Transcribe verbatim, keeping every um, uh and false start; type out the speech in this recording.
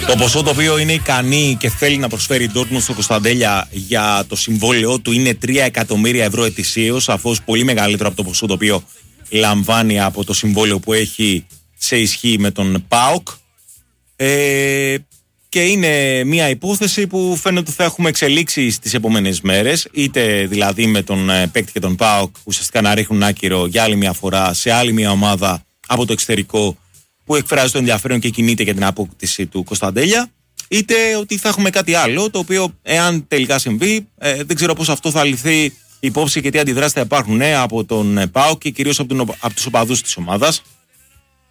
Το ποσό το οποίο είναι ικανή και θέλει να προσφέρει η Dortmund στο Κωνσταντέλια για το συμβόλαιό του είναι τρία εκατομμύρια ευρώ ετησίως, σαφώς πολύ μεγαλύτερο από το ποσό το οποίο λαμβάνει από το συμβόλαιο που έχει σε ισχύ με τον ΠΑΟΚ. Ε, και είναι μια υπόθεση που φαίνεται ότι θα έχουμε εξελίξει στις επόμενες μέρες, είτε δηλαδή με τον παίκτη και τον ΠΑΟΚ ουσιαστικά να ρίχνουν άκυρο για άλλη μια φορά σε άλλη μια ομάδα από το εξωτερικό που εκφράζει το ενδιαφέρον και κινείται για την απόκτηση του Κωνσταντέλια, είτε ότι θα έχουμε κάτι άλλο το οποίο εάν τελικά συμβεί ε, δεν ξέρω πώς αυτό θα ληφθεί υπόψη και τι αντιδράσεις θα υπάρχουν ε, από τον ΠΑΟΚ και κυρίως από, τον, από τους οπαδούς της ομάδας.